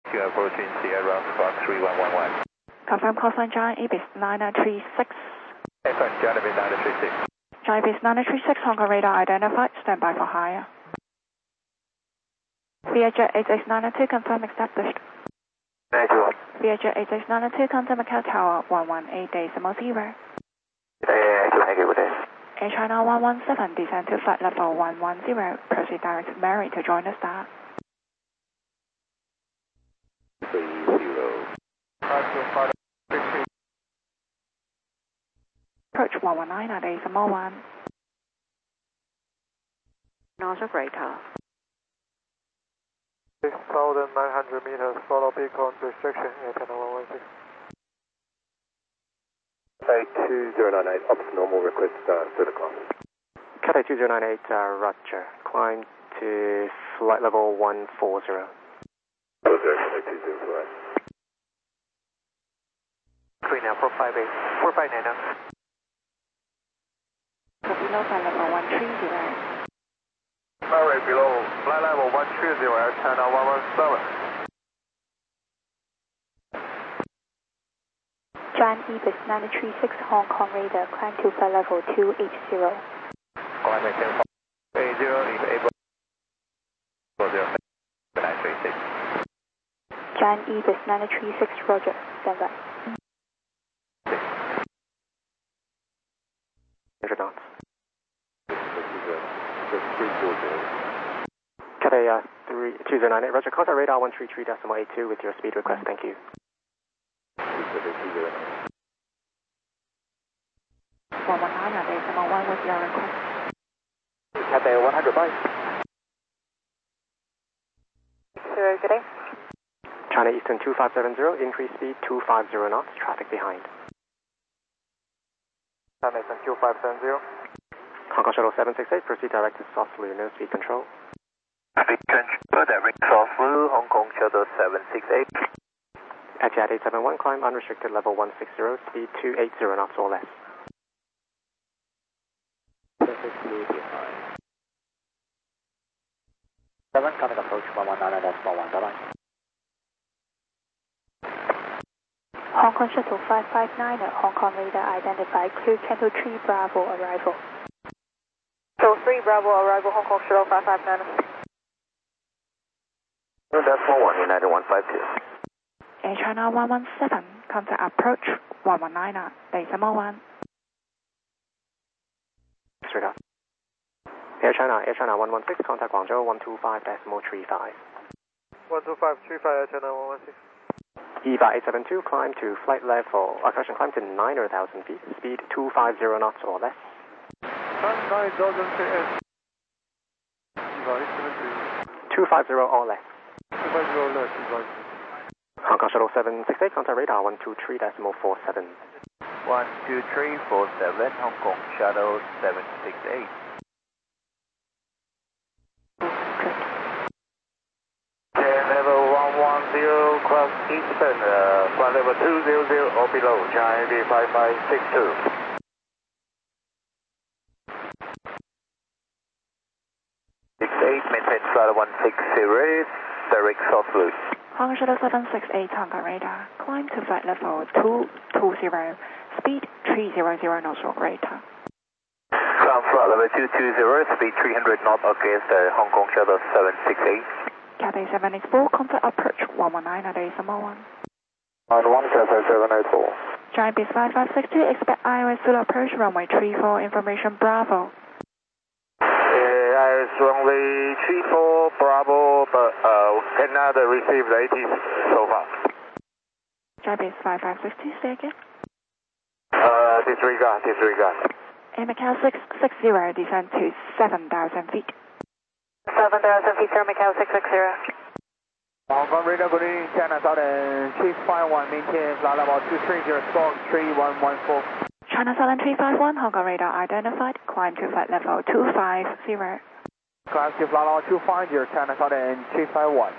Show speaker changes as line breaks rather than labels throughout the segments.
Approaching Sierra Fox 3111.
Confirm call sign Giant Ibis 9936.
Excellent, Giant Ibis 9936.
Giant Ibis 9936, Hong Kong radar identified, standby for higher. Vietjet 8692, confirm established.
Thank you.
Vietjet 8692, contact Macau Tower 118.0.
Thank you, good day.
Air China 117, descend to flight level 110, proceed direct to Mary to join the star.
30.
Approach 119 at ASMO1. North of radar.
6,900 meters, follow beacon restriction, Air China 116.
Cathay 2098, up to normal, request third o'clock.
Cathay 2098, Roger. Climb to flight level 140.
Hello, Cathay 2048.
Green now, 458, 459 now.
Below flight level 130.
Murray below, flight level 130, Air China 117.
Giant Ibis 936, Hong Kong radar, climb to flight level 280.
Climb maintain 80, leave April 0936.
Giant Ibis 936, Roger, standby.
100 knots. Cathay 2098, Roger. Contact radar 133.82 with your speed request. Thank you.
119 at ASMO1 with your request.
Cathay 100, bye.
Sure, good day.
China Eastern 2570, increase speed 250 knots, traffic behind. China Eastern 2570. Hong Kong Shuttle 768, proceed direct to soft blue, no speed control.
Speed control, direct soft blue, Hong Kong Shuttle 768.
Etihad 871, climb unrestricted level 160, speed 280 knots or less.
Perfectly behind.
7, coming approach 119 at S1, bye-bye.
Hong Kong Shuttle 559 at Hong Kong radar identified, clear Canto 3 Bravo arrival. So 3 Bravo arrival, Hong Kong Shuttle 559.
That's 1 United 152.
Air China 117, contact approach 119 at ASMO1.
Disregard. Air China 116, contact Guangzhou 125.35.
12535, Air China 116.
EVA 872, climb to flight level, climb to 9,000 feet, speed 250 knots or less.
9,000 feet. EVA 872.
250 or less.
250 less, EVA.
Hong Kong Shuttle 768, contact radar 123.47.
12347, Hong Kong Shuttle 768. Level 110, cross Eastern, flight level 200 or below, China 5562. Maintain flight 160, direct soft blue.
Hong Kong Shuttle 768, Hong Kong radar, climb to flight level 220, speed 300 knots or greater.
From flight level 220, speed 300 knots against Hong Kong Shuttle 768.
Cathay 784, contact approach 119 at ASMO1.
91 Cathay 784.
Giant Ibis 5562, expect IOS full approach, runway 34, information Bravo.
IOS runway 34, Bravo, but cannot receive the AT so far.
Giant Ibis 5562, say again.
Disregard.
Air Macau 660, descend to 7,000 feet.
7,000 feet, Sir Macau 660.
Hong Kong radar, good evening, China Southern 351, maintain flight level 230, Squawk 3114.
China Southern 351, Hong Kong radar identified, climb to flight level 250.
Climb to flight level 250, China Southern 351.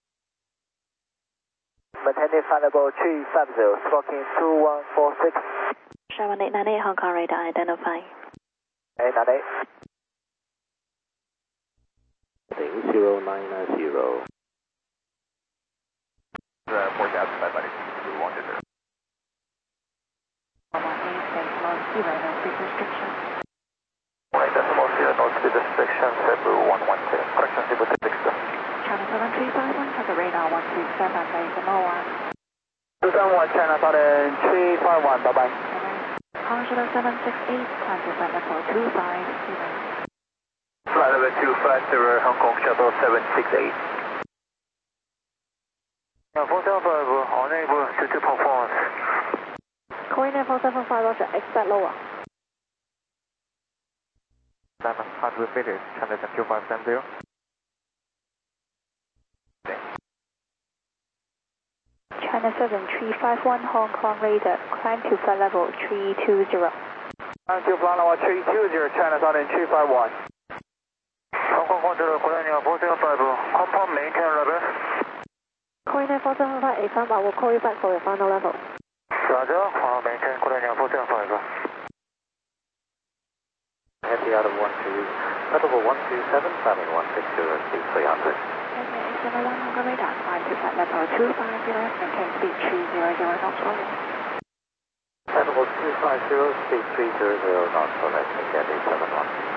Maintaining flight level 350, squawking 2146.
7898, Hong Kong radar identified.
898.
0990.
231 China Southern 351, bye bye.
Hong Shuttle 768, climb to flight level 250.
Flight level 250, Hong Kong Shuttle 768.
475, unable to perform.
Korean 475, Roger, expect lower.
700 meters, China 2570.
China 7351, Hong Kong radar, climb to flight level 320.
Climb to flight level 320, China Southern 351. Hong Kong Control, Korean 475, confirm maintain level.
Korean 475, affirm, I will call you back for your final level.
Roger, maintain Korean 475.
Heavy out of 12, level 127, climbing 160, speed 300.
Okay, 871 Hong Kong radar, climb to flight level 250, maintain speed 300 knots only.
Level 250, speed 300 knots, so let's get 871.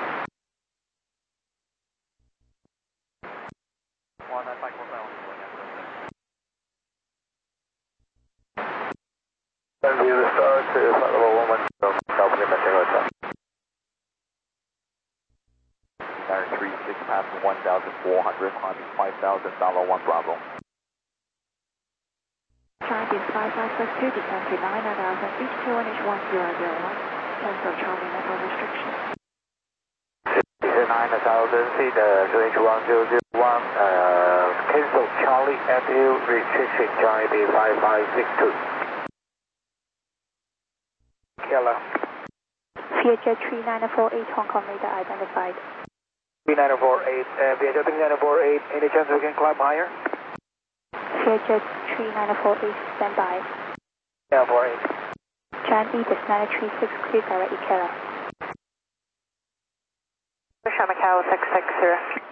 0 star to flight level 110, supplementary hotel. 36 past 1,400, climbing 5,000, dollar 1 Bravo.
Flight is 5562, descend to 9,000 feet, 2NH1001. Cancel Charlie level restriction.
9,000 feet, 2H1001, cancel Charlie FU restriction, Charlie B5562.
Killer.
Vietjet 3948, Hong Kong radar identified.
3948, Vietjet 3948, any chance we can climb higher?
Vietjet 3948, stand by.
3948.
Jan Edis 936, clear direct Ikela.
Macau 660.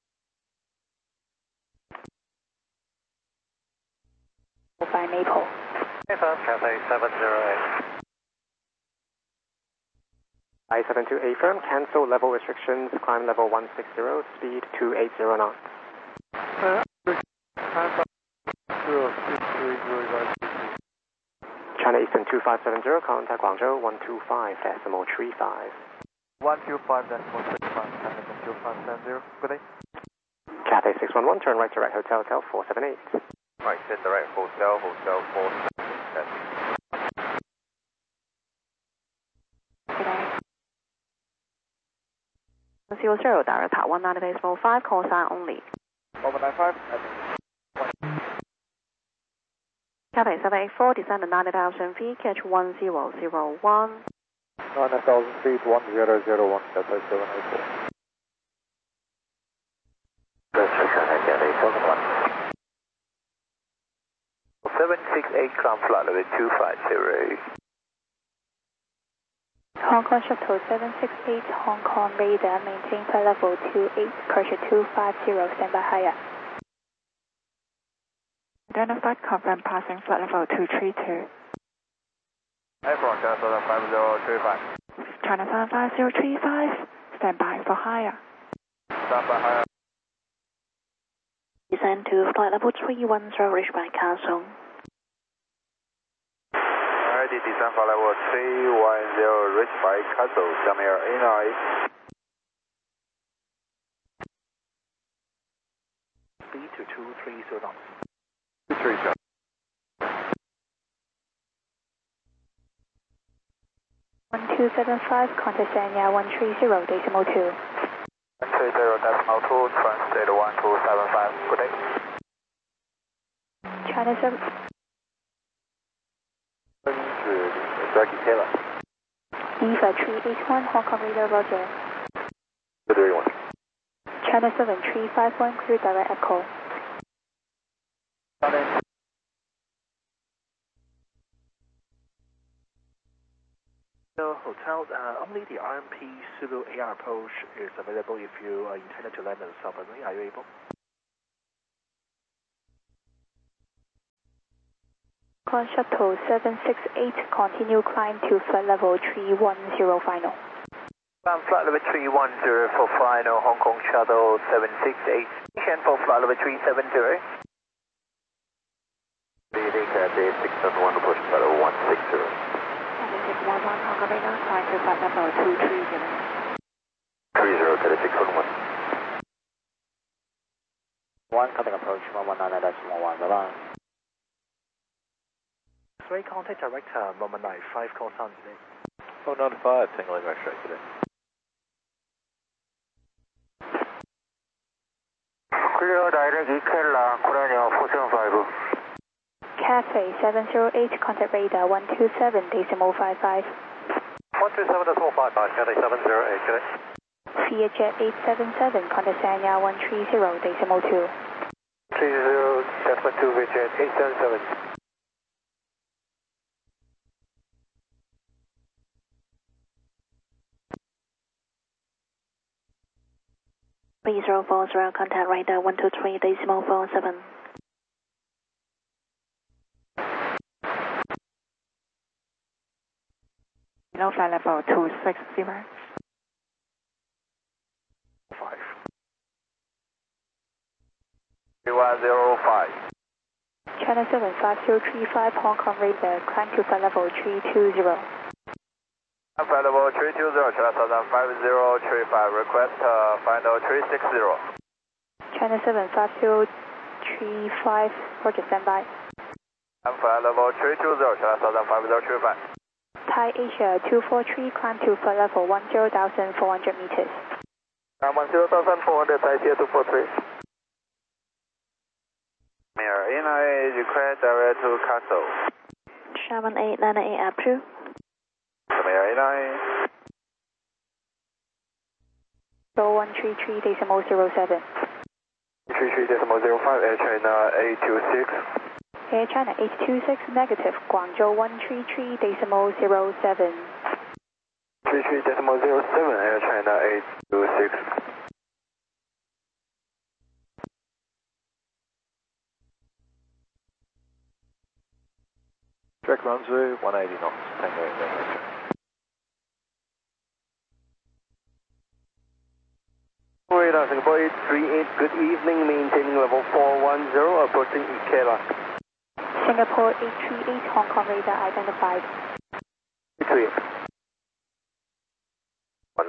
By Maple.
Cathay 708.
I-72 affirm, cancel level restrictions, climb level 160, speed 280 knots. China Eastern 2570, contact Guangzhou 125.35.
125.35, China 2570, good day.
Cathay 611, turn right direct Hotel 478.
Right, set direct Hotel 477.
Good day. 00 direct at 198.5, call sign only.
195.
Cathay 784, descend to 90,000 feet, catch 1001.
9,000 feet, 1001, Cathay 784.
Cathay 768, climb flight level 250.
Hong Kong Shuttle 768, Hong Kong radar, maintain flight level 28, pressure 250, stand by higher. Identified, confirm passing flight level 232.
Airborne, China Southern 5035.
China 75035, stand by for higher.
Stand by higher.
Descend to flight level 310, reach by Castle.
Already descend flight level 310, reach by Castle, Jamir Inai.
Speed to 230 knots. 230.
1275, contact Sanya 130, decimal 2.
130, decimal 2, translate 1275, good day.
China 7...
Jackie Taylor.
EVA 381, Hong Kong radar, Roger.
231.
China 7351, clear direct echo.
Hotel, only the RMP Zulu AR approach is available if you are intended to land in South America. Are you able?
Hong Kong Shuttle 768, continue climb to flight level 310 final.
Climb flight level 310 for final, Hong Kong Shuttle 768. Station for flight level 370. Cathay 671, approach flight level 160.
Cathay 611, Hong Kong radar, climb to flight level 230.
30, Cathay 611.
1, contact approach 119.11, bye-bye.
3, contact director, 195, call sound today.
195, tingling right straight today.
Clear direct Ikela, Korean 475.
Cathay 708, contact radar 127.55.
127.55, Cathay 708, today.
Vietjet 877, contact Sanya 130.2.
30, Delta 2, Vietjet 877.
B040, contact radar 123.47. Below flight level 260.
5.
3105.
China 75035, Hong Kong radar, climb to flight level 320.
Flight level 320, China 75035, request final 360.
China 75035, Roger, standby.
Flight level 320, China 75035.
Thai Asia 243, climb to flight level 10,400 meters.
10,400, Thai Asia 243.
Mirror, NIA, request direct to Castle.
7898, approve.
Mirror, NIA.
133.07.
33.05, Air China 826.
Air China 826, negative, Guangzhou 133.07.
33.07, Air China 826.
Direct runway 180 knots, Tango India.
Radar Singapore 838, good evening, maintaining level 410, approaching Ikela.
Singapore 838, Hong Kong radar identified.
38.
1.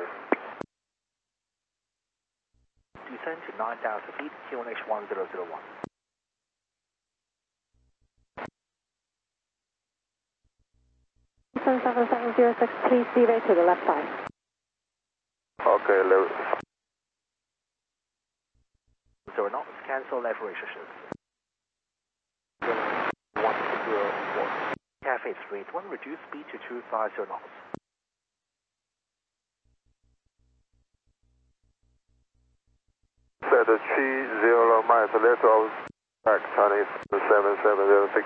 Descend to 9,000 feet, QNH 1001.
Descend 7706, please devate to the left side.
Okay, level.
0 knots, cancel left restrictions. 104. Cathay 381, reduce speed to 250 knots.
Set 30 miles left of back, Chinese 7706.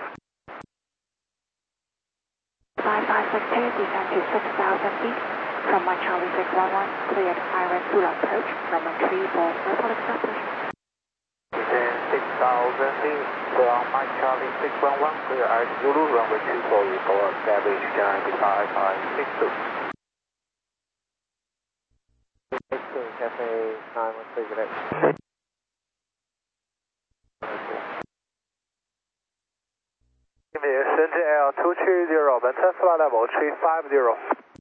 5562, descend to 6,000 feet. From 1 Charlie 611, cleared Iron Zulu approach, runway 34, report accepted.
6,000 feet, from Mike Charlie 611, clear Iron Zulu, runway 24, report established, China 5562. Cathay 913. Shenzhen Air 230, maintain flight level 350.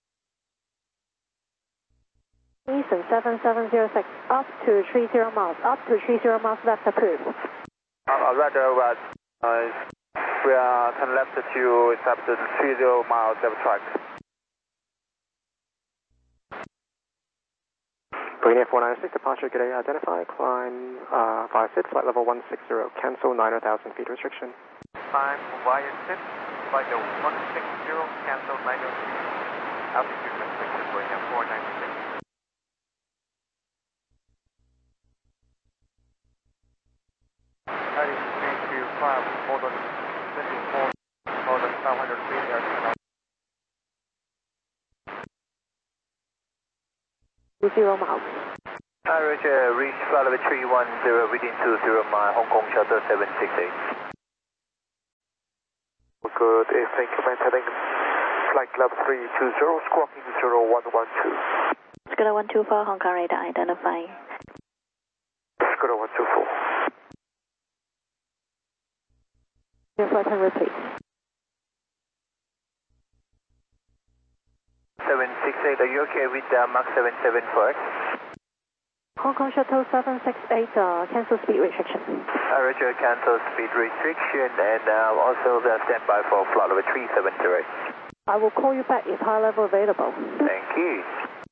Eastern 7706, up to 30 miles, left approved.
Roger, we are turn left to accept the 30 miles left track.
Bringing Air 496, departure today, identify, climb 56, flight level 160, cancel 9,000 feet restriction.
Climb via 6, flight level 160, cancel 9,000 feet. Altitude restricted, Bringing Air 496. More than 500 feet, Air China.
0 miles.
Roger, reach flight level 310, within 20 mile, Hong Kong shuttle 768.
Good evening, maintaining flight level 320, squawking 0112.
Scooter 124, Hong Kong radar identify.
Scooter 124.
Flight 10 repeat.
768, are you okay with Mach 77 for us?
Hong Kong Shuttle 768, cancel speed restriction.
Roger, cancel speed restriction and also stand by for flight level 370.
I will call you back if high level available.
Thank you.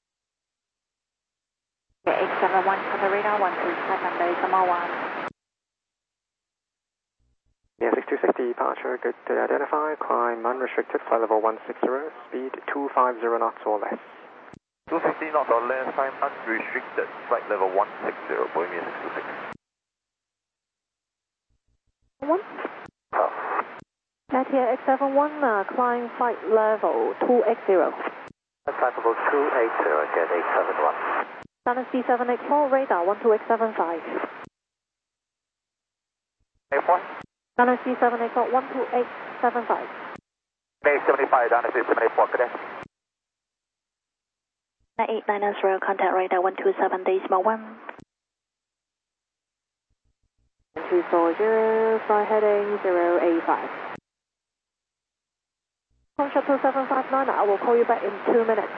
871 on the radar, 127.1.
Yeah, 626 departure, good to identify, climb unrestricted, flight level 160, speed 250 knots or less.
250 knots or less, time unrestricted, flight level 160, Bohemia 626.
1? At here, X71, climb flight level 280.
Flight level 280, get 871.
Dynasty 784, radar 12875.
84?
Dynasty 784, 12875.
875, Dynasty 784, cadet.
890, contact radar 127.1.
240, fly heading 085. Hong Shuttle 759, I will call you back in 2 minutes.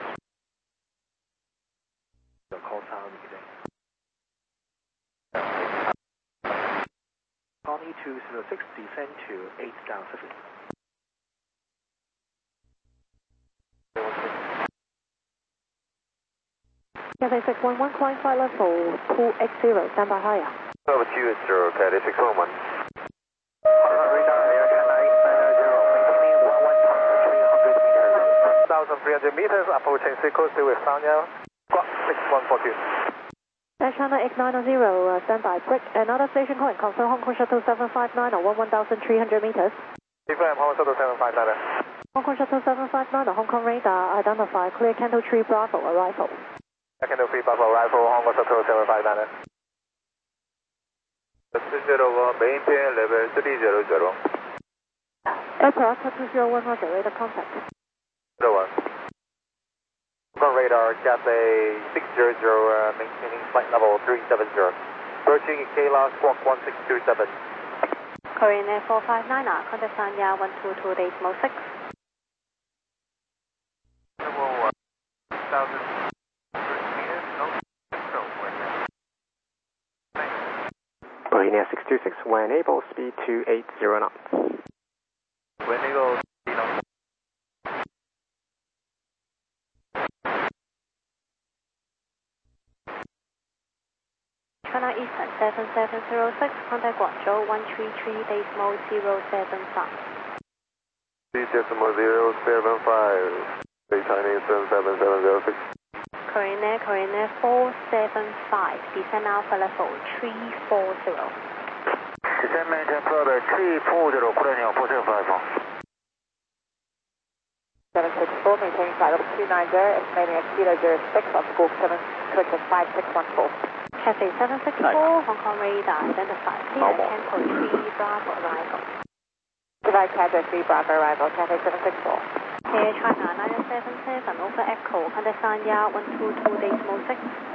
Connie 206, descend to 8,000 feet.
Cathay 611, climb flight level 280, stand by higher.
Level 280, Cathay 611.
Radar, Air China 890, 1,300 meters, approaching sequence with Sanya, squawk 6142.
Air China 890, stand by, break, another station call and confirm Hong Kong Shuttle 759 on 1,300 meters.
Confirm Hong Kong Shuttle 759.
Hong Kong Shuttle 759, Hong Kong radar, identify, clear Canto 3 Bravo, arrival.
Canto 3 Bravo, arrival, Hong Kong Shuttle 759. 201, maintain level 300.
Airport 201, Roger, radar contact.
01. Hong Kong radar, Cathay 600, maintaining flight level 370. Approaching KLA squawk 1627.
Korean Air 459, contact Sanya 122.6.
1,000 meters, no,
Bohemia 626, when able, speed 280 knots.
when you go, you know.
China Eastern 7706, contact Guangzhou 133.075.
3.075, Chinese 7706.
Korean Air 475, descend alpha level 340.
Descend maintain flight 340, Korean 475.
764, maintaining flight level 290, estimating at kilo 06 on squawk 7, correction 5614. Cathay 764, Hong Kong radar, identified, clear Canto 3 Bravo arrival. Goodbye, Cathay 3 Bravo arrival, Cathay 764. Air China 977, over Echo, contact Sanya 122.6.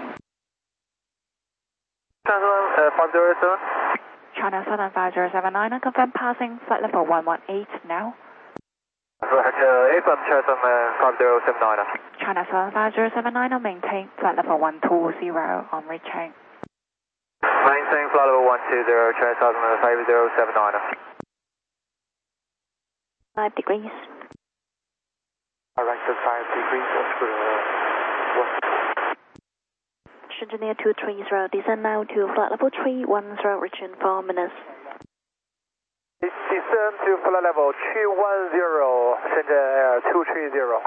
China 507.
China Southern 5079, confirm passing flight level 118 now.
Roger, FM China 5079.
China Southern 5079, maintain flight level 120 on reaching.
Maintain flight level 120, China 5079.
5 degrees.
Directed 5 degrees,
Engineer 230, descend now to flight level 310, reaching 4 minutes.
Descend to flight level 310, Shenzhen Air 230.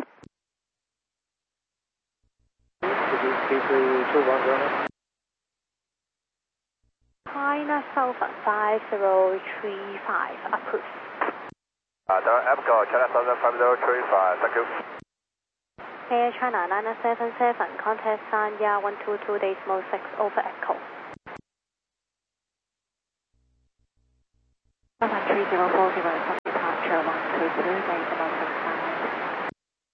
China Southern 5035, approved.
EPCO, China Southern 5035, thank you.
Air China 977, contact Sanya 122.6, over Echo.
3040, from departure 122.6.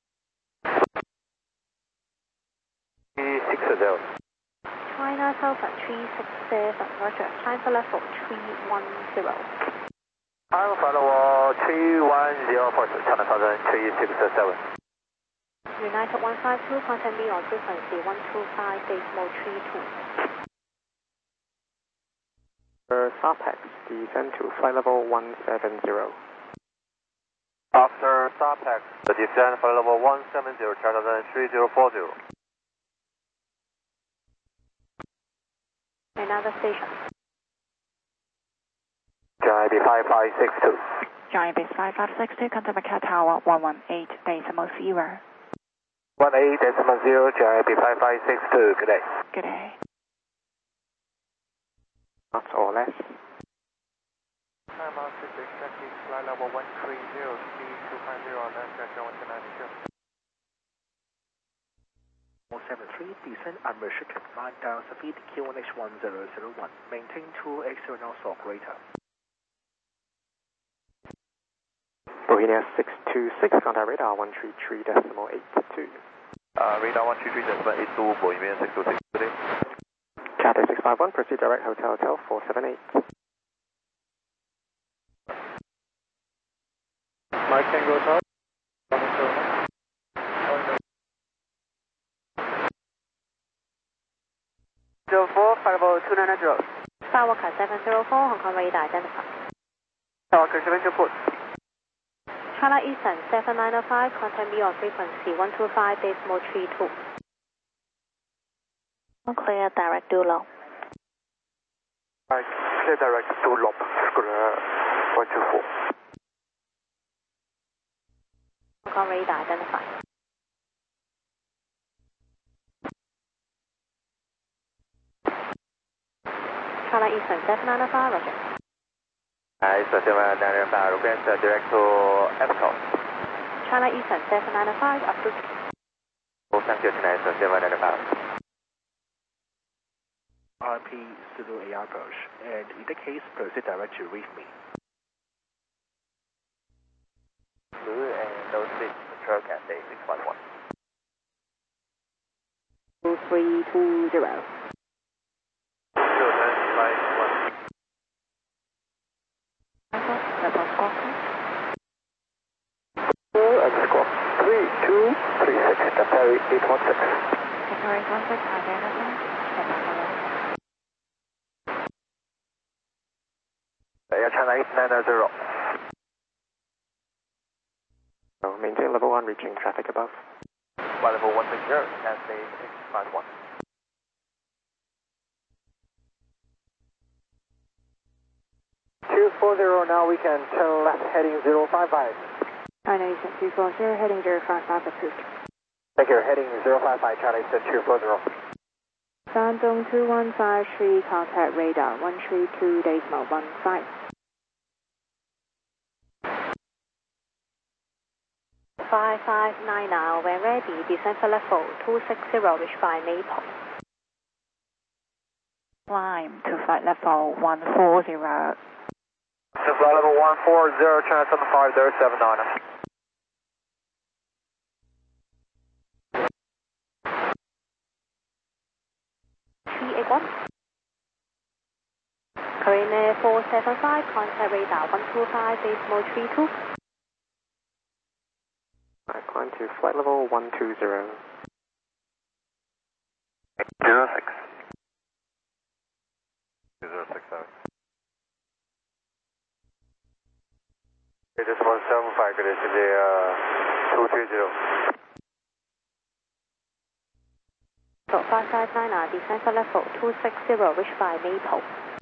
360.
China Southern 367, Roger, climb for level 310.
Time flight level
3104, China Southern 367.
United 152, contact me on frequency 125.32.
SAPEX, descend to flight level 170.
After SAPEX, the descend flight level 170, China Southern 3040.
Another station.
JIB 5562.
JIB 5562, contact Macau Tower 118.0.
18.0, JIB 5562, good day.
Good day.
Knots or less.
Time out 6 taxi, flight level 130, speed 250, Alaska 192.
173, descend unrestricted, line down speed Q1H1001, maintain 280 knots or greater.
Bohemia 626, contact radar 133.82.
Radar 133.82, Bohemia 626, good day.
Cathay 651, proceed direct Hotel 478.
Mike Tango Tower. 04, flight level 290.
Skywalker 704, Hong Kong radar identified.
Skywalker 724.
China Eastern 7905, contact me on frequency 125.32. Clear direct to low.
Clear direct to Lob, Square 124.
Hong Kong radar identified. China Eastern 7905, roger.
Eastern 7905, request direct to Epcot.
China Eastern 7905, approved.
Thank you, China Eastern 7905.
RP Zulu AR approach, and in that case, proceed direct to reach me.
Blue and no speed, control Cathay 651.
2320.
Squawk 3236, Qatari 816.
Qatari 816, identified.
Air China 890.
So maintain level 1, reaching traffic above.
Flight level 160, Cathay 651.
Now we can turn left heading 055.
China Eastern 240, heading 055 approved.
Thank you, heading 055, China Eastern 240.
Shandong 2153, contact radar 132.15.
5599 now, when ready, descend for level 260, reach by Maple.
Climb to flight level 140.
Flight level 140, China 75, there 79.
Korean Air 475, contact radar 125.32.
Climb to flight level 120.
06.
It is 175, it is 230.
So 5599, descend for level 260, reach by Maple.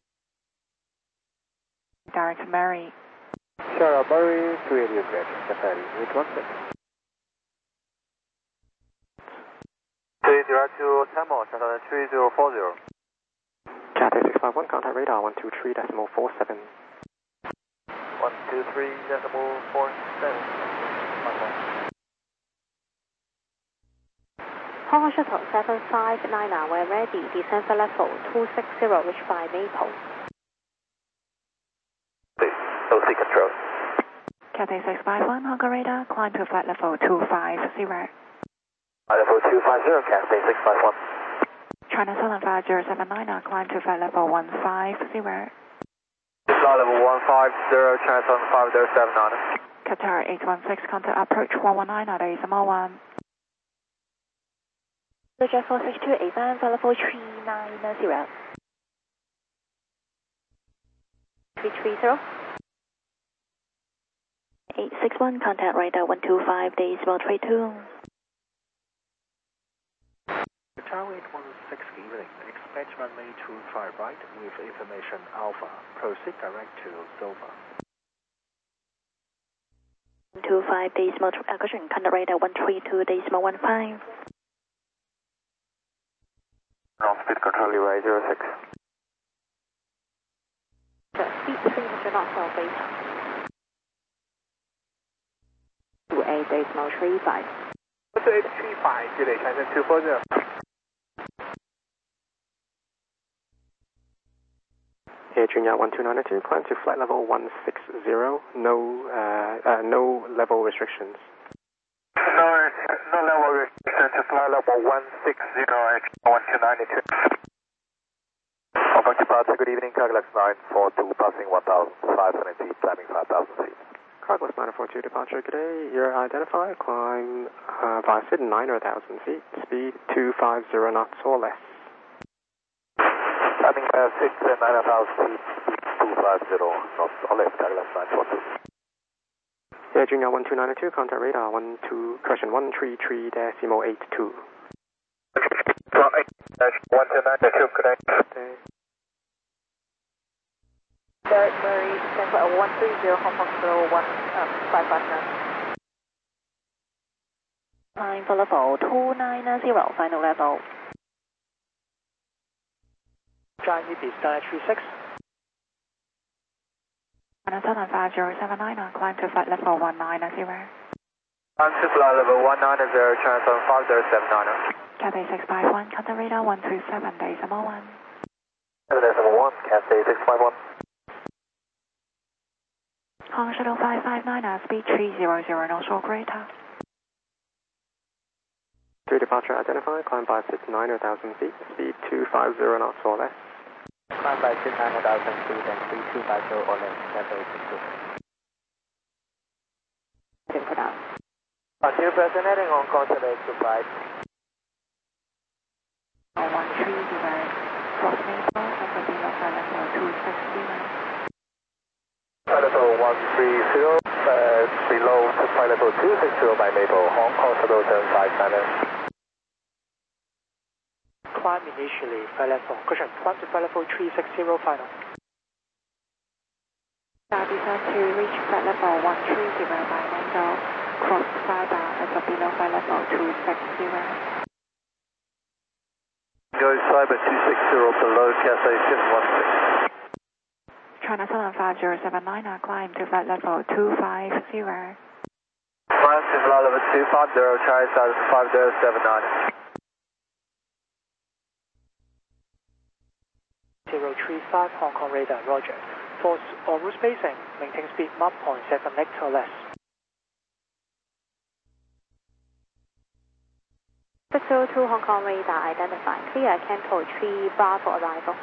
Direct Mary.
Sierra Murray 380 Grant, Qatari 816.
Direct to Tamil, China 3040.
Cathay 651, contact radar 123.47.
123.47.
Hong Kong Shuttle 7599, when ready, descend for level 260, reach by Maple.
OC control.
Cathay 651, Hong Kong radar, climb to flight level 250.
Level 250, Cathay 651.
China Southern 5079, climb to flight level 150.
flight level 150, China Southern 5079.
Qatar 816, contact approach 119 at decimal 1.
Jet 462, advance flight level 390. 330. 861, contact radar 125, decimal 32.
Qatar 816, evening. Expect runway 25 right with information Alpha. Proceed direct to Dover.
125, decimal, caution, contact radar 132, decimal 15.
Ground speed control, Leeway 06.
Speed 300 knots of beta. 28, decimal 35.
What's the 835, delay, China 240.
Air Junior 1292, climb to flight level 160, no level restrictions.
No level restrictions to flight level 160, 1292. Hong Kong departure, good evening, Carglass 942, passing 1,500 feet, climbing 5,000 feet.
Carglass 942, departure, good day. You're identified, climb via SID 9,000 feet, speed 250 knots or less.
Climbing 6 and 9,000 feet, 250 knots or less, Carglass 942.
Air Junior 1292, contact radar 133 decimal 82.
1292, connect.
Derek Murray, descent flight 130, Hong Kong Kilo 1559. Climb for level 290, final level.
Chinese Sky 36.
China Southern 5079, climb to flight level 190.
On to flight level 190, China Southern 5079.
Cathay 651, contact radar 127, decimal 1.
Decimal 1, Cathay 651.
Hong Shuttle 559, speed 300, North Shore greater.
To departure identified, climb by SID 9,000 feet, speed 250 knots or less.
Climb by 9,000 feet and 3250 or less, Cathay 62.
Heading for now.
Continue present heading Hong Kong today to flight.
130, cross Maple, and the below flight level 260.
Flight level 130, below to flight level 260 by Maple, Hong Kong Shuttle 757.
Climb initially, flight level, caution, climb to flight level 360 final.
Descent to reach flight level 130 by Mango, cross Cyber at the below flight level 260.
Go Cyber 260 below Cathay 716.
China Southern 5079, climb to flight level 250.
France to flight level 250, China Southern 5079.
035 Hong Kong radar, roger. For route spacing, maintain speed Mach 0.78 or less.
602 Hong Kong radar identified. Clear Canto 3 Bravo arrival.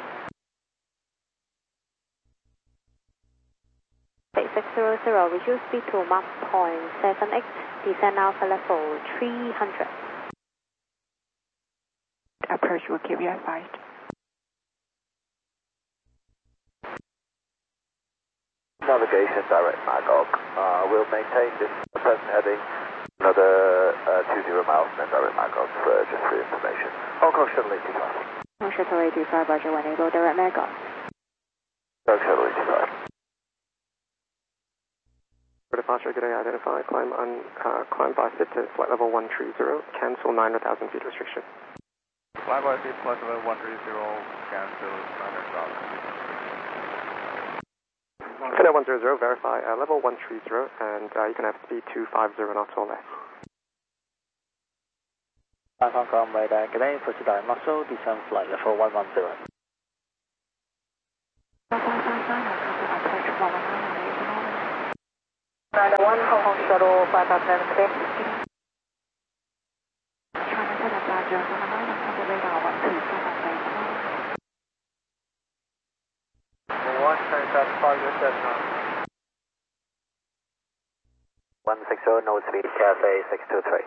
600, reduce speed to Mach 0.78, descend alpha level 300.
Approach will keep you advised.
Navigation direct Magog. We'll maintain this present heading another 20 miles and then direct Magog just for information. Hong Kong Shuttle 85.
Hong Shuttle 85, roger, when able, direct Magog.
Hong Kong Shuttle 85.
For departure, good day identified, climb by SID to flight level 130, cancel 9,000 feet restriction.
Fly by SID flight level 130, cancel 9,000 feet restriction.
Canada 100, verify level 130, and you can have speed 250 knots or less.
Hong Kong radar, good day, proceed direct muscle, descend flight level 110.
91 Hong Kong Shuttle 557 clear.
China Southern 5079, contact radar 127, decimal 1.
1, turn south, Fargo, Cessna.
160, nose speed, Cafe 623.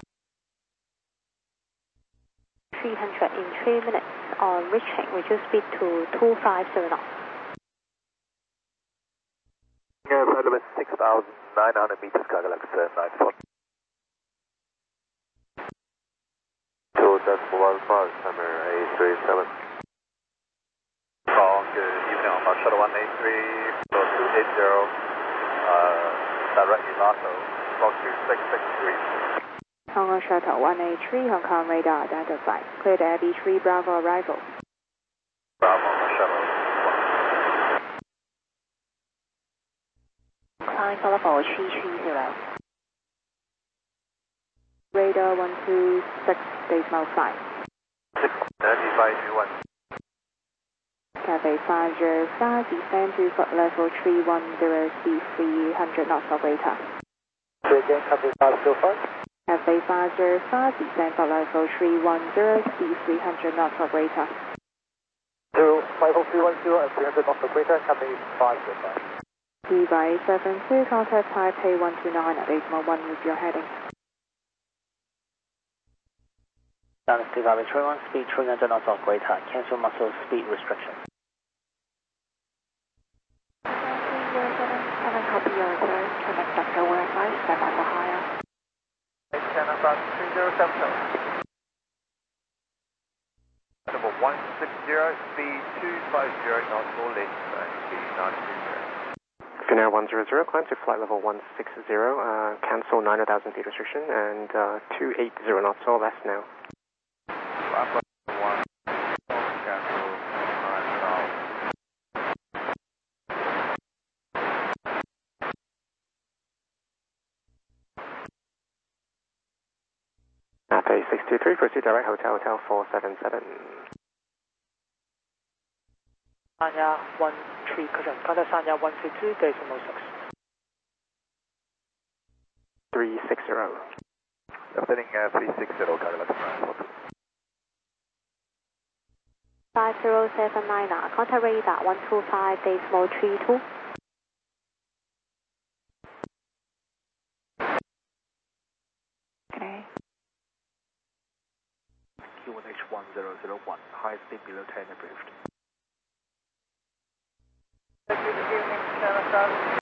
300 in 3 minutes. On reaching, reduce speed to 250 knots.
Yeah, flight limit 6,900 meters, Skygalaxy 94. 2.15, number A37. Call, good evening, on Shuttle 183, 280, directly LATO, talk to 663.
Hong Kong Shuttle 183, Hong Kong radar identified. Cleared Abbey 3 Bravo arrival.
Bravo, Shuttle.
Climb for level 330.
Radar 126, decimal 5.
69521.
Cafe 505, descend to foot level 310, speed 300 knots operator.
Again, Cafe 505.
Cafe 505, descend foot level 310, speed 300 knots operator.
050 and 300 knots operator, Cafe 505.
Dubai 72, contact Taipei 129 at decimal 1 with your heading.
Down to Valley 31, speed 300 knots operator, cancel muscle speed restriction.
7 copy your return, connect up to Wi-Fi, stand by for higher.
Channel South 3070.
Number 160, speed 250 knots for left, speed 930.
Finnair 100, climb to flight level 160, cancel 9,000 feet restriction, and 280 knots or less now.
Alpha 1, cancel 9,000.
Cafe 623, proceed direct Hotel 477.
Sanya 13 cushion, contact Sanya 122, decimal 6.
360.
Setting 360, Skygalaxy 94.
5079, contact radar 125, decimal 32.
Okay.
QNH 1001, high speed below 10 approved.
Good evening, Channel South.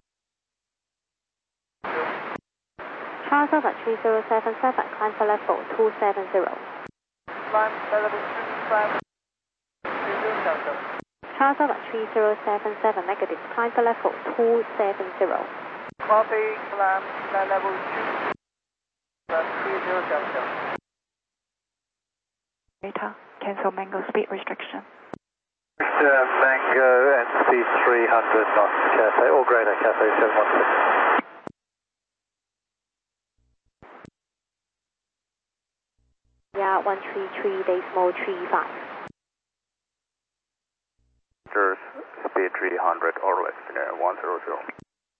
Charles over 3077, climb for level 270.
Climb level 25. 3070.
Charles over 3077, negative, climb for level 270.
Copy, climb level 2. 3070.
Radar, cancel mango speed restriction.
Mango and speed 300 knots, Cafe, or greater, Cafe 716.
Yeah, 133, decimal 35.
Speed 300 or less, 100.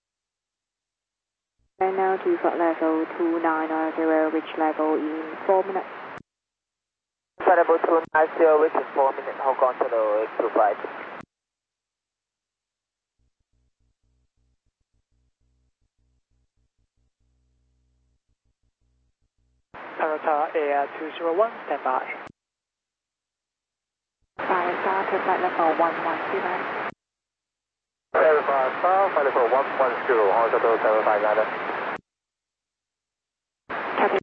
And now to foot level 290, reach level in 4 minutes.
Level 290, which is 4 minutes, Hong Kong Channel 825.
Toyota Air 201, stand by.
Five-star to flight level 110.
Verify, flight level 110, Hong Kong 759.
Cafe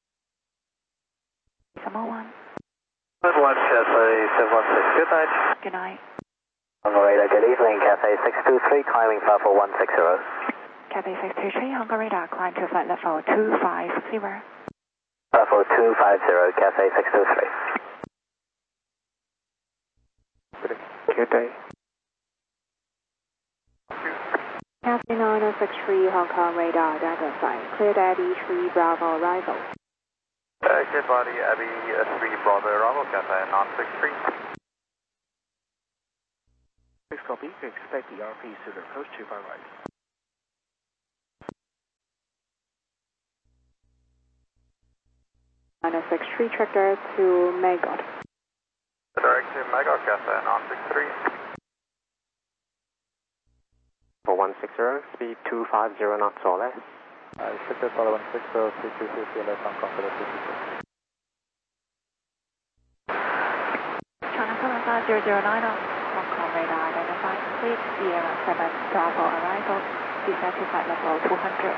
701.
1 Cafe 716, good night.
Good night.
On the radar, good evening, Cafe 623, climbing flight for 160.
Cafe 623, Hong Kong radar, climb to flight level 250.
Level 250, Cafe 623.
Good day.
Cafe 9063, Hong Kong radar, identified. Cleared Abbey 3 Bravo arrival.
Good body, Abbey 3 Bravo, arrival, Cafe 963.
6 copy, you expect the RP to approach to by right.
-63 tractor to Magog.
Direct to Magog, Cafe 963.
160, speed 250 knots or less.
Victor Solid 160, speed 250 less Hong Kong, for the 56.
China 75009 Hong Kong radar identified, fleet Sierra 7 Bravo arrival, descend to flight level 200.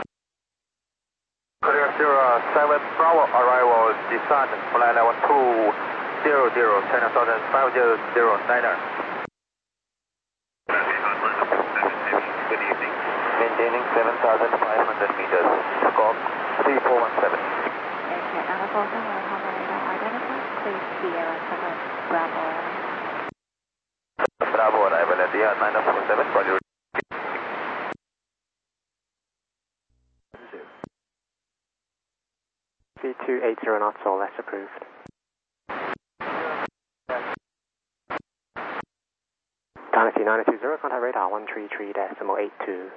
Clear 07 Bravo arrival, descent, flight level 200, China 75009er. Good evening. Maintaining 7,500 meters. Squawk 3417.
Asia Alpha 7 Hong Kong radar identified, fleet Sierra 7 Bravo arrival.
Bravo arrival at the 947, Roger.
Speed 280 knots or less approved. Dynasty 920, contact radar 133.82.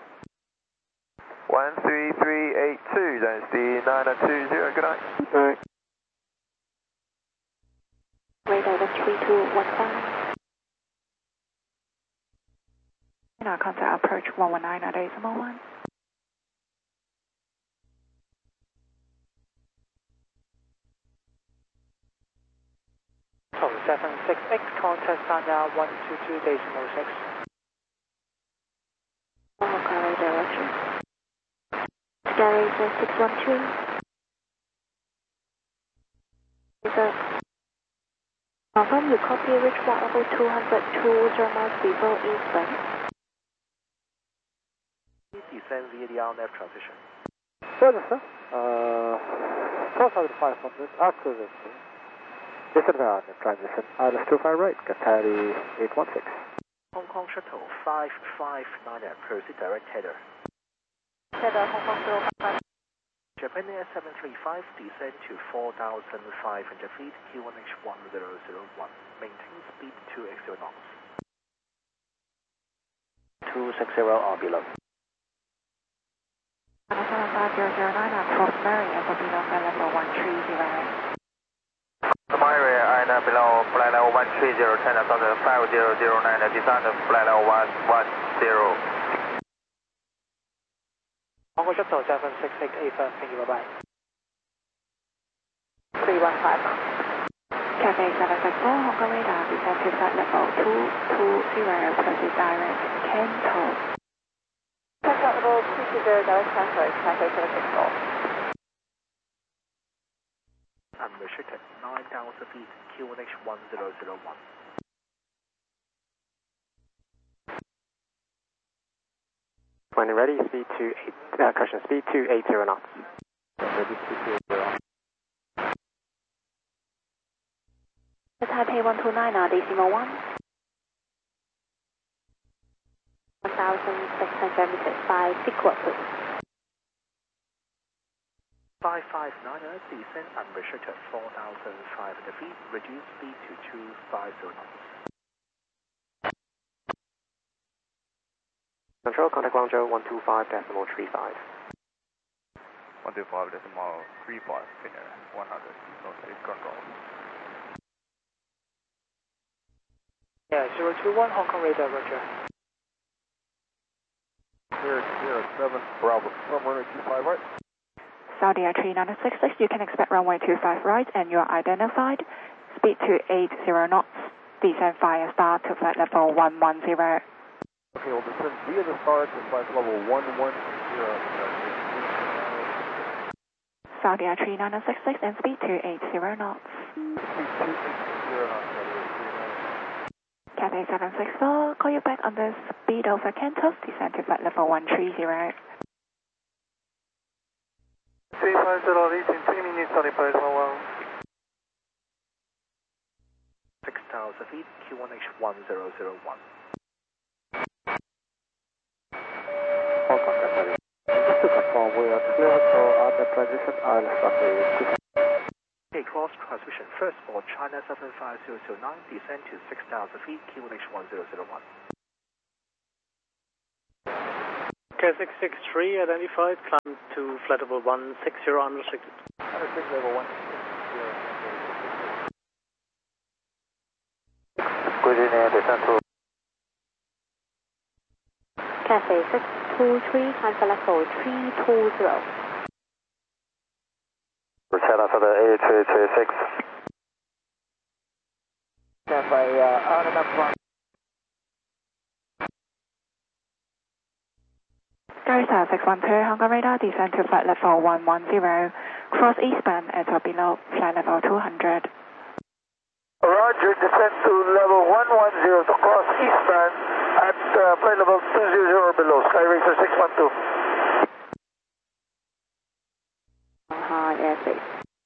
13382, Dynasty 920, good night.
Radar 3215. Now contact approach 119.1.
Tom 768, contact Sanya 122.6.
Hong Kong radar Roger. Sky 613. Confirm you copy reach flight level 200 miles before eastbound.
Descend via the RNAV transition.
Further, sir. 4,500 accuracy. Disregard the transition. ILS 25 right, Qatari 816.
Hong Kong Shuttle 559, proceed direct header.
Header Hong Kong 055.
Japan Air 735, descend to 4,500 feet, QNH1001. Maintain speed 280 knots. 260 or below.
China 75009 approach Mary and below flight level 130.
Mary and below flight level 130, China 75009, descent flight level 110.
Hong Kong Shuttle 768, affirm, thank you, bye-bye.
315 knots.
Cathay 764, Hong Kong radar, descend to flight level 220, proceed direct Kanto.
Contact level 220, direct transfer, Cathay 764.
Unrestricted 9,000 feet, QNH1001.
When ready, speed 280 knots.
Ready to 280.
Taipei 129, decimal 1. 1,676 by Sequoia, please.
559, descend unrestricted 4,500 feet, reduce speed to 250 knots.
Control, contact Guangzhou 125.35.
125.35, Finnair 100, northeast control.
Yeah, 021, Hong Kong radar, roger.
007, Bravo, runway 25 right.
Saudi Air 3966, you can expect runway 25 right and you are identified. Speed 280 knots, descend via star to flight level 110.
Okay, we'll descend via the star to flight level 110.
Saudi Air 3966 and speed 280 knots.
Speed 280 knots,
Cathay 764, call you back on the speed over Kanto, descend to flight level 130.
350, reaching 3 minutes, sorry, price 11.
6,000 feet, QNH1001.
Hong Kong, Qatari. Just to confirm, we are clear for other transition ILS runway 25.
Okay, cross transmission. First for China 75009, descend to 6,000 feet, QNH1001.
K663 identified, climb to flight level 160 unrestricted.
Unrestricted level 160. Good evening, descent to
Cathay 623, climb for level 320.
Channel for the 8336.
Cathay on and up one.
Garissa 612, Hong Kong radar, descend to flight level 110, cross eastbound at or below flight level 200.
Roger, descend to level 110 to cross eastbound at flight level 200 or below, Sky Racer 612.
High airspace.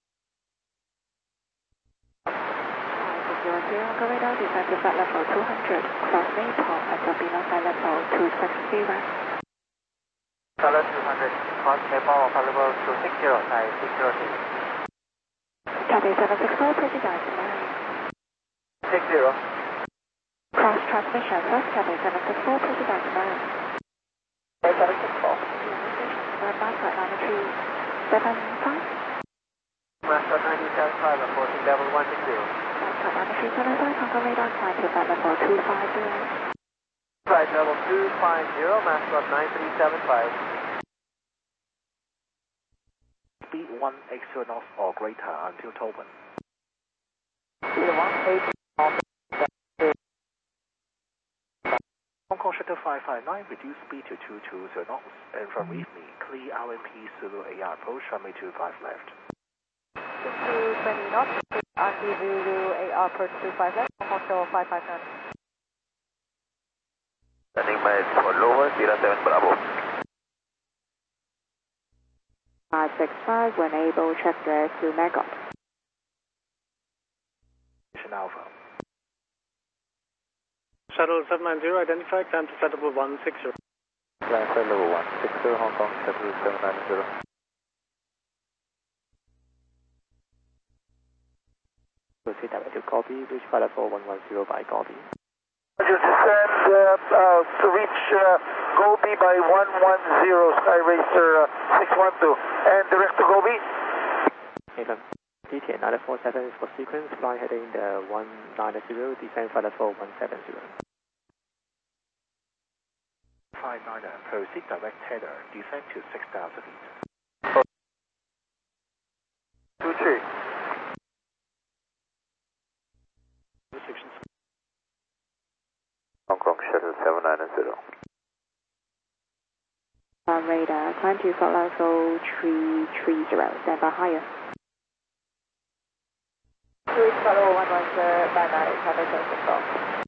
602, Hong Kong radar, descend to flight level 200, cross Maple at or below flight level 260.
Color 200, cross Maple, flight level 260, Sky 602.
Cathay 764, proceed direct to Marine.
60.
Cross transmission, first Cathay 764, proceed direct to Marine.
764.
Stand by flight line 375.
Master 975, approaching level 160.
Flight line 375, Hong Kong radar, climb to flight level 250.
Flight level 250, Master 9375.
Speed 180 knots or greater until Tobin.
Speed 180.
Hong Kong Shuttle 559, reduce speed to 220 knots, and from REFME, clear RMP Zulu AR approach, runway 25 left.
220 knots, RT Zulu AR approach 25 left, Hong Kong Shuttle 559.
Landing by for lower, 07 Bravo.
565, when able, check the to Magog.
Mission Alpha.
Shuttle 790, identify, climb to flight level 160.
Flight level 160, Hong Kong Shuttle 790. Proceed direct to copy, reach flight level 110 by copy.
Just descend to reach Gobi by 110, Sky Racer 612, and direct to Gobi.
Nathan, DT 947 for sequence, fly heading the 190, descend flight level 170.
59er, proceed direct header, descend to 6,000 feet.
23.
Hong Kong Shuttle 790.
Radar, climb to flight level 330, stand by higher. Reach flight level 110, by 9, Cathay 764.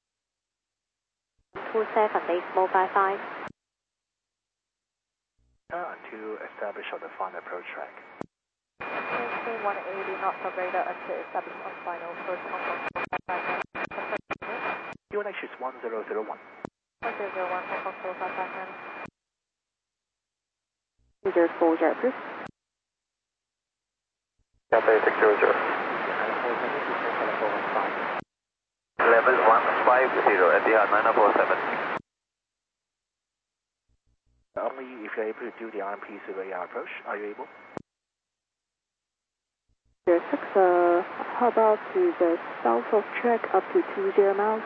27, base mode by 5.
Until established on the final approach track.
Maintain 180 knots of radar until established on final approach Hong Kong 559.
UNH is 1001.
1001, Hong Kong 559. User 40, approved.
Cathay 600. Level 150, Etihad 947.
Only if you're able to do the RMP Zulu AR approach, are you able?
06, how about to the south of track up to 20 miles?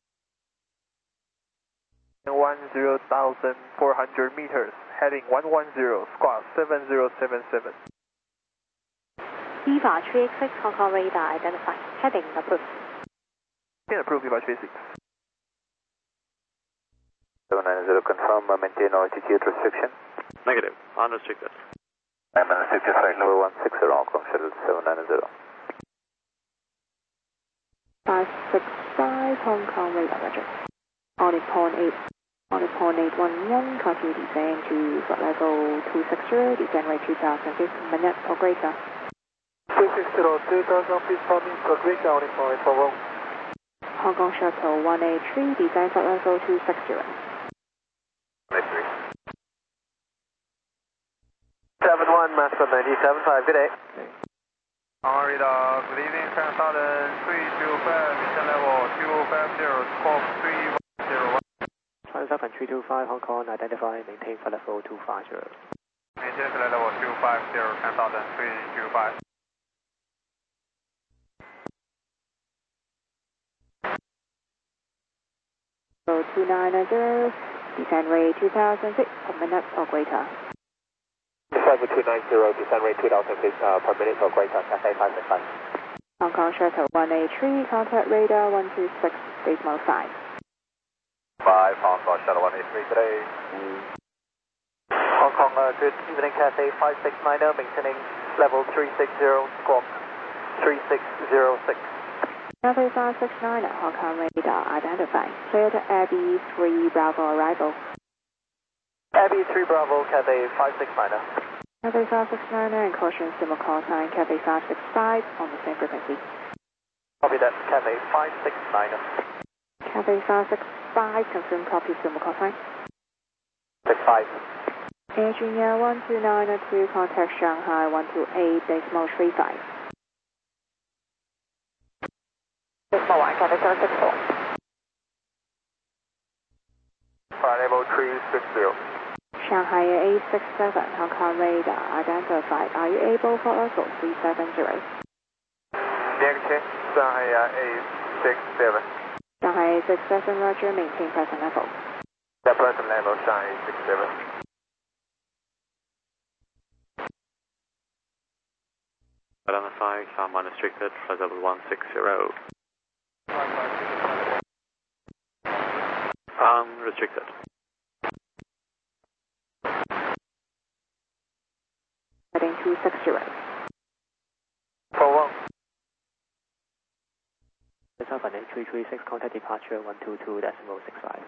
10,400 meters, heading 110, squawk 7077.
Viva 386, Hong Kong radar identified, heading approved.
Approved, Viva 36.
790, confirm, maintain altitude restriction.
Negative, unrestricted.
I'm unrestricted flight level 160, Hong Kong Shuttle 790.
565, Hong Kong radar, roger. On it, point 811, continue descend to flight level 260, descend rate 2,000 minutes or greater.
260, 2,000 feet coming to greater, on it, point 841.
Hong Kong Shuttle 183, descend flight level 260.
71, Master 975, good day.
Radar, good evening, San Southern 325, mission level 250, squawk 3101.
Transaction 325, Hong Kong, identify, maintain flight level 250.
Maintain flight level 250, San Southern 325.
So 290,
Descent rate 2,000 feet per minute or greater.
5290, descent rate 2,000 feet per minute or greater, Cathay 565.
Hong Kong Shuttle 183, contact radar 126, decimal 5.
5, Hong Kong Shuttle 183 today.
Hong Kong, good evening, Cathay 569, maintaining level 360, squawk 3606.
Cathay 569 at Hong Kong radar identified. Cleared Abbey 3 Bravo arrival.
Abbey 3 Bravo, Cathay 569.
Cathay 569 and caution signal call sign Cathay 565 on the same frequency.
Copy that, Cathay 569.
Cathay 565, confirm copy signal call sign.
65.
Engineer 12902, contact Shanghai 128, decimal 35. Decimal 1, Cathay 764.
Level 360.
Shanghai 867, Hong Kong radar identified. Are you able for us or 370?
Negative, Shanghai 867.
Shanghai 867, roger, maintain present level.
The present level, Shanghai 867.
Identify, climb unrestricted, flight level 160. Unrestricted.
Heading 260.
For 1.
336, contact departure 122.65.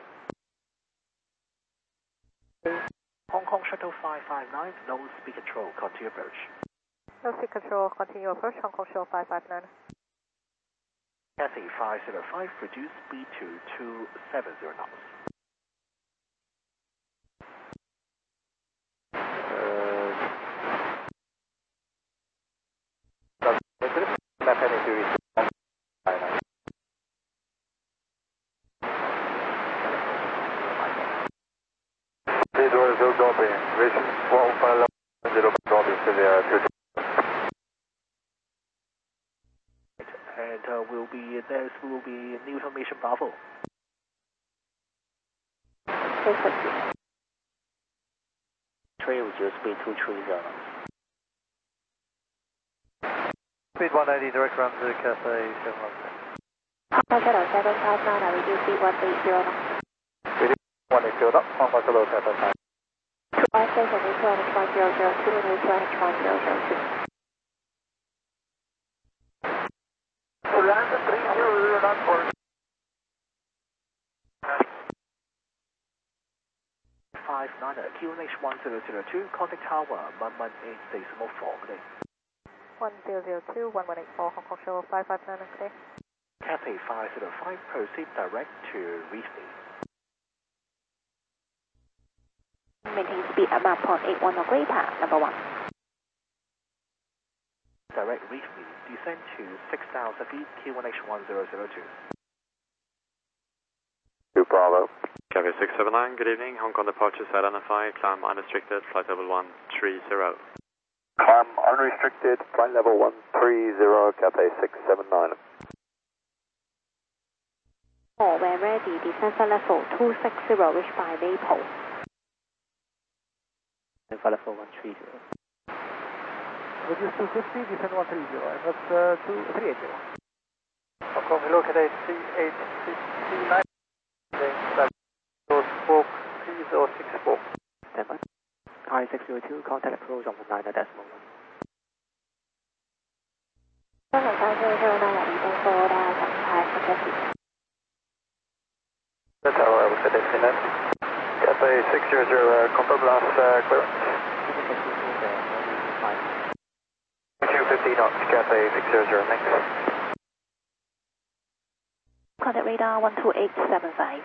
Hong Kong Shuttle 559, no speed control, continue approach.
No speed control, continue approach, Hong Kong Shuttle 559.
Cathay 505, reduce speed to 270 knots.
Left heading to Please order to Dolby, vision 150 Dolby to the 2.
And there will be Newton Mission Bravo.
Reduce speed 230.
Speed 180, direct run to Cathay 716.
Shuttle 759, reduce speed 180 knots.
180 knots, Hong Kong Shuttle 759.
Flight station Newton NH1002, Newton NH1002.
To land 300 knots for
59, QNH 1002, contact tower 118.4 today.
1002, 1184, Hong Kong Shuttle 559 today.
Cathay 505, proceed direct to Reefney.
Maintain speed at Mach 0.81 or greater, number 1.
Direct Reefney, descend to 6,000 feet, QNH 1002.
2 Bravo.
Cathay 679, good evening. Hong Kong departures identified, climb unrestricted, flight level 130.
Climb unrestricted, flight level 130, Cathay 679.
Oh, when ready, descend for level 260, reach by Maple.
And for level 130.
reduce 250, descend 130, and that's 380.
Hong Kong, hello, Cathay 3869. Spoke 3064.
Standby. Hi 602, contact approach on 9.1.
Shuttle 5009, reading 4,550.
That's how I was at Exynet. Cathay 600, confirm last clearance. 250 knots, Cathay 600, next.
Contact radar 12875.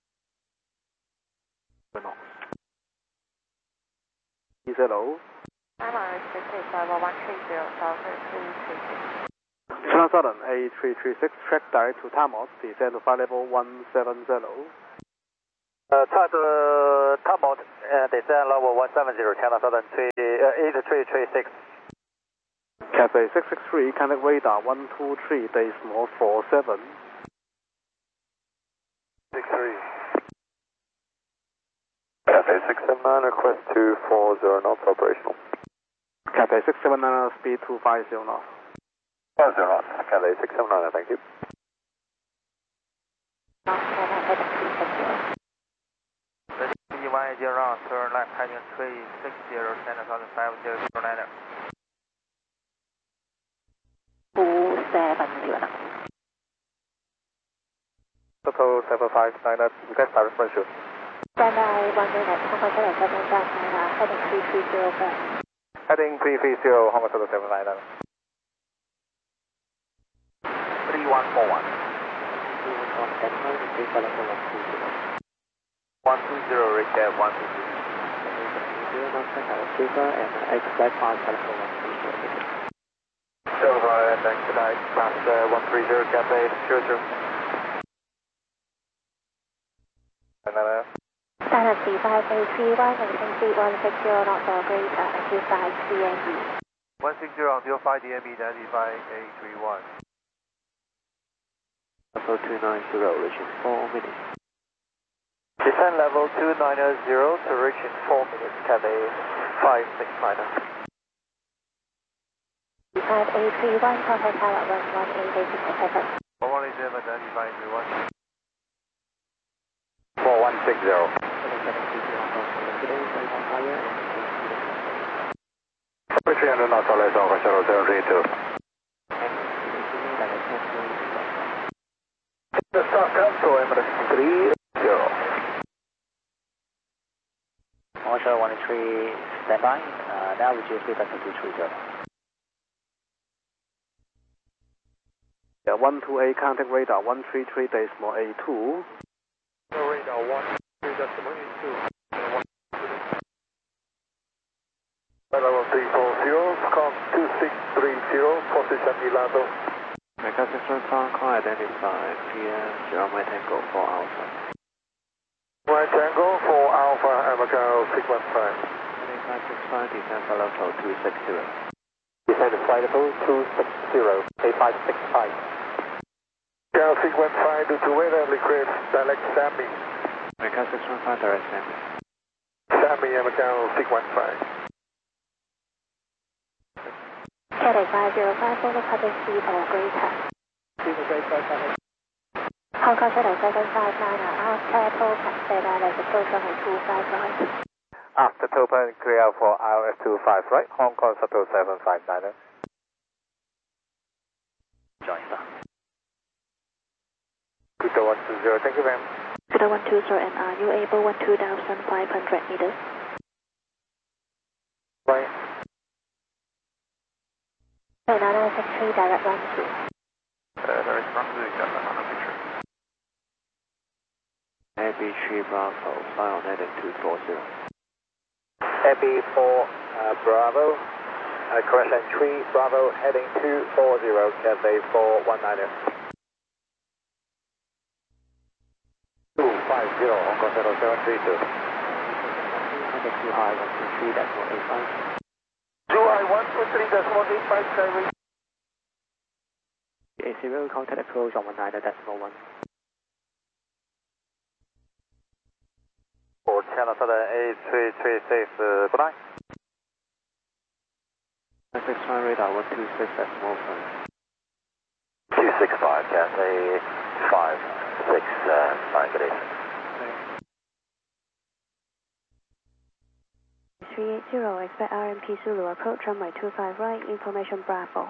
Hello.
I'm unrestricted, level 130, South 336.
China Southern A336, track direct to Tamos, descend to flight level 170.
Try to Tamos, descend level 170, China Southern 8336.
Cathay 663, contact radar 123.47.
63. Cathay 679, request 240 knots operational.
Cathay 679, speed 250 knots.
50 knots, Cathay 679, thank you.
C180 round, turn left heading 360, 10,509.
270
Total 759, request direct ratio.
Stand by 1 minute, Hong Kong Shuttle 759, heading 330 back.
Heading 330, Hong Kong Shuttle 799. 3141.
120, recap 120. Silver and next tonight, pass 130, Cathay 00.
Standard C5A31, maintain speed 160 knots or greater, and 25 DMB.
160 on 05 DMB, identify A31.
Level 290, reaching 4 minutes. Descend level 290 to reach in 4 minutes, Cathay 569.
C5A31, contact tower 11887.
118, identify A31.
4160. 300 knots or less, Hong Kong Shuttle 732. The start cancel, Emirates 30. Hong Kong Shuttle 183, stand by. Now reduce speed back to 230.
Yeah, 128, contact radar 133.A2.
Radar 1.3.82. Level 340, com 2630, position Milano.
Mega 615, call identify, PM 0 My Tango for Alpha.
My Tango for Alpha, Americano 615.
565, descend for level 260.
Descend to flight level 260, A565.
Cal 615 due to weather, request direct Sammy.
Mega 615, direct Sammy.
Sammy, Americano 615.
Cathay 505, full public speed or greater. Hong Kong Shuttle 759, after token, stand by as approach runway 25 right.
After Topan, clear for ILS 25 right, Hong Kong Shuttle 759.
Join star.
Good 120, thank you very much.
Good 120, and are you able 12,500 meters?
Right.
9963, direct run to.
Direct run to got that on the picture.
Abbey 3 Bravo, fly on heading 240.
Abbey 4 Bravo, correction 3 Bravo, heading 240, Cathay 419. 250, Hong Kong Shuttle 732.
2I123.85.
2I123.85, Skyway.
A0, contact approach on 19.1.
For Channel Southern A336, good night.
965 radar 126.5.
265, Cathay 569, good evening.
380, expect RMP Zulu approach runway 25 right, information Bravo.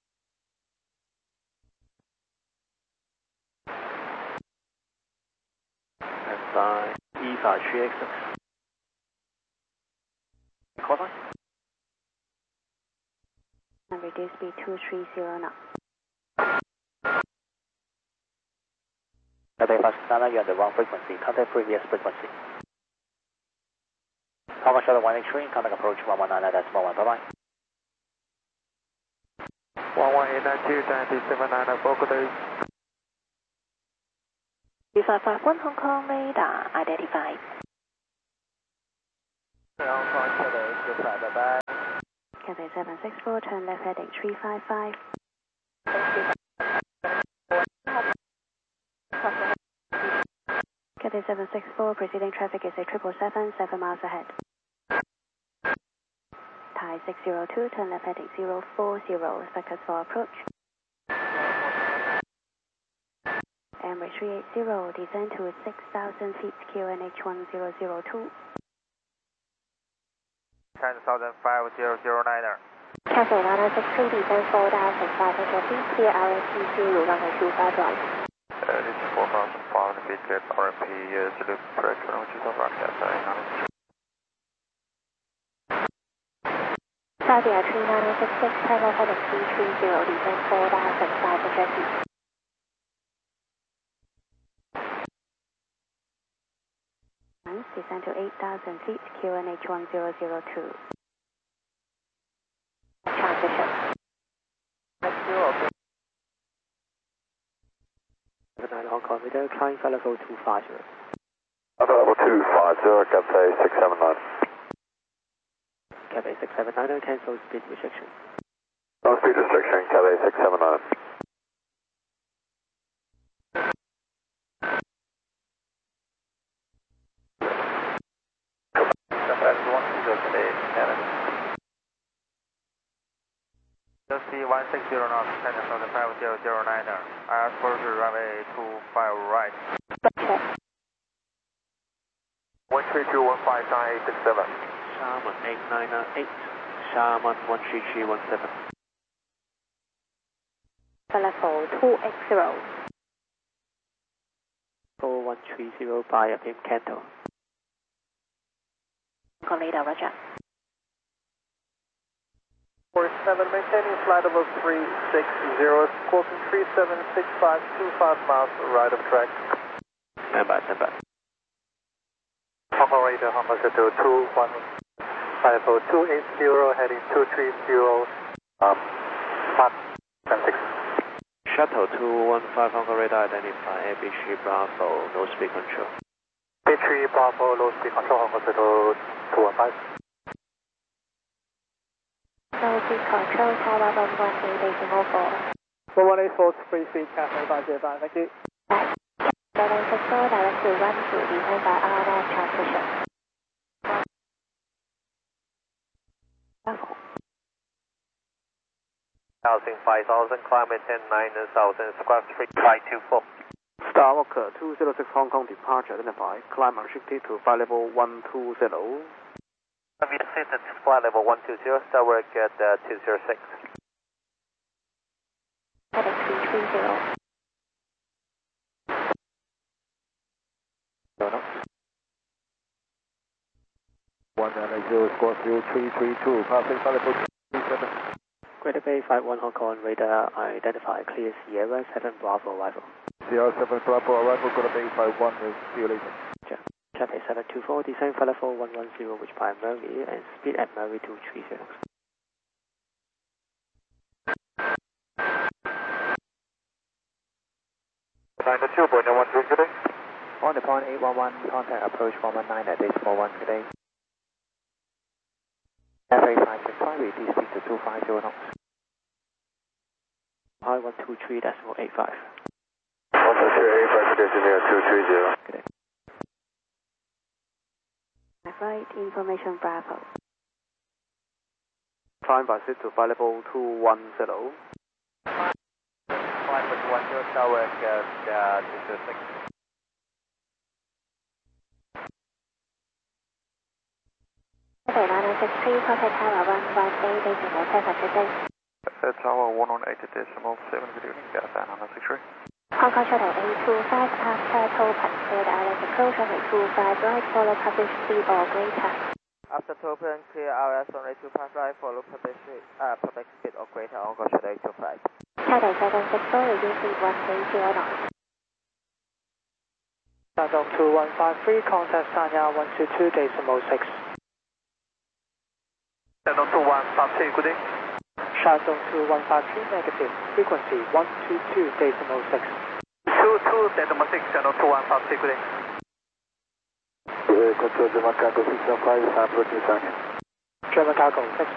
And by EVA 3X6.
Call sign?
And reduce speed 230 knots.
Cathay 569, you're on the wrong frequency, contact previous frequency. Hong Kong Shuttle 183, contact approach 119.1, bye-bye.
11892.794, good day.
2551 Hong Kong radar identified.
Hong Kong Shuttle, goodbye, bye-bye.
Cathay 764, turn left heading 355. Cathay
Cathay 764, preceding traffic is a 777, 7 miles ahead. Thai 602, turn left heading 040, expect us for approach. Emirates 380, descend to 6,000 feet, QNH 1002.
10,5009er.
Cathay 963, descend 4,500 feet, clear RFP 0 runway 25 right.
This is 4,500 feet, clear RMP, Zulu, correct, runway 25 right, Cathay 963.
Saudi Air 3966, turn left heading 330, descend 4,500 feet. Descend to 8,000 feet, QNH 1002. Transition.
Hong Kong, radar, climb flight level 250.
Level 250, Cathay 679.
Cathay 679, cancel speed restriction.
No speed restriction, Cathay 679.
Just 160 knots, 10,5009er. I ask for the runway 25 right.
Check.
132159867.
Sharman 8998, Sharman 13317.
Level 280.
4130 by a beam Canto.
Hong Kong radar, roger.
47, maintaining flight level 360, squawking 3765, 25 miles right of track.
Stand by, stand by.
Hong Kong radar, Hong Kong Shuttle 21, level 280, heading 230, 576.
Shuttle 215 Hong Kong radar, identify ABC Bravo, no speed control.
B3 Bravo, low speed control, Hong Kong Shuttle 215.
No speed control, Tower 118.4.
1184, free speed, Cathay 505, thank you.
764, direct to 12, descend by RNAV transition. Bravo.
5,000, climb maintain 9,000, square 3524.
Starwalker 206 Hong Kong departure, identify, climb unrestricted to flight level 120.
We sit at flight level 120, Starwork at 206.
Heading 330.
No. 190, squawk 332, passing flight level 37.
Greater Bay 51 Hong Kong radar, identify, clear Sierra 7 Bravo arrival.
Sierra 7 Bravo arrival, Greater Bay 51, see you later.
Cathay 724, descend flight level 110, which by Murray, and speed at Murray 230.
On the point 811, contact approach 119 at 841 today. Cathay 565, reduce speed to 250 knots.
High 123.85.
123.85, Virginia 230.
Good day.
Right, information Bravo.
Climb by sit to flight level 210.
Flight level 210, Starwork at 206.
Cathay 963, contact Tower 118.7
Tower 118.7, good evening, Cathay 963.
Hong Kong Shuttle 825, after Topan, cleared island approach, runway 25 right, follow published speed or greater.
After Topan, clear RS runway 25 right, follow public speed or greater, Hong Kong Shuttle 825.
Cathay 764, reduce speed 130 knots.
Shandong 2153, contact Sanya 122.6.
Shandong 2153, good day.
Shandong 2153, negative, frequency 122.6.
22.6, Shandong 2153, good day.
Control German Cargo 615, approaching Sanya.
German Cargo 6